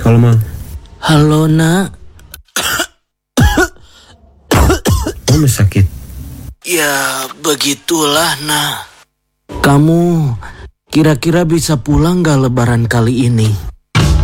Halo, Mang. Halo, Nak. Kamu sakit? Ya, begitulah, Nak. Kamu kira-kira bisa pulang gak lebaran kali ini?